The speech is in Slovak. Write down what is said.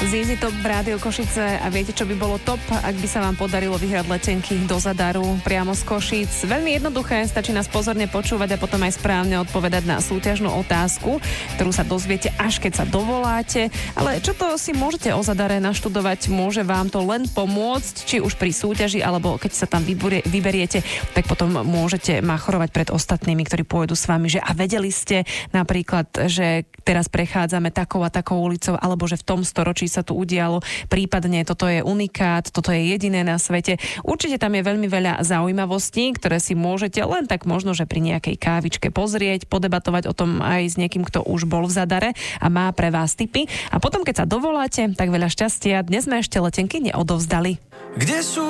ZZ Top Rádio Košice a viete, čo by bolo top, ak by sa vám podarilo vyhrať letenky do Zadaru priamo z Košíc. Veľmi jednoduché, stačí nás pozorne počúvať a potom aj správne odpovedať na súťažnú otázku, ktorú sa dozviete až keď sa dovoláte. Ale čo to si môžete o Zadare naštudovať, môže vám to len pomôcť, či už pri súťaži, alebo keď sa tam vyberiete, tak potom môžete machorovať pred ostatnými, ktorí pôjdu s vami, že a vedeli ste napríklad, že teraz prechádzame takou a takou ulicou, alebo že v tom storočí sa tu udialo, prípadne toto je unikát, toto je jediné na svete. Určite tam je veľmi veľa zaujímavostí, ktoré si môžete len tak možno, že pri nejakej kávičke pozrieť, podebatovať o tom aj s niekým, kto už bol v Zadare a má pre vás tipy. A potom, keď sa dovoláte, tak veľa šťastia. Dnes sme ešte letenky neodovzdali. Kde sú